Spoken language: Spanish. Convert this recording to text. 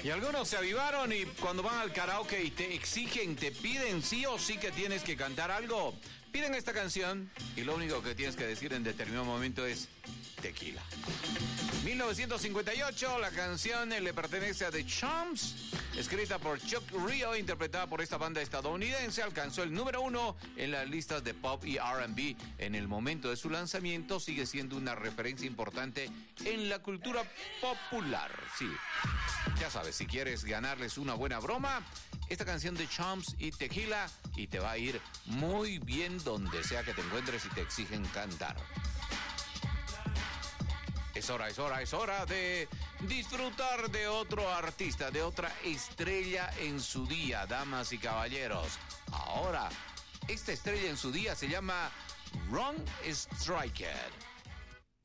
Y algunos se avivaron y cuando van al karaoke y te exigen, te piden sí o sí que tienes que cantar algo, piden esta canción y lo único que tienes que decir en determinado momento es tequila. 1958, la canción le pertenece a The Chums, escrita por Chuck Rio, interpretada por esta banda estadounidense, alcanzó el número 1 en las listas de pop y R&B. En el momento de su lanzamiento sigue siendo una referencia importante en la cultura popular. Sí, ya sabes, si quieres ganarles una buena broma, esta canción de Chums y Tequila, y te va a ir muy bien donde sea que te encuentres y te exigen cantar. Es hora de disfrutar de otro artista, de otra estrella en su día, damas y caballeros. Ahora, esta estrella en su día se llama Ron Striker.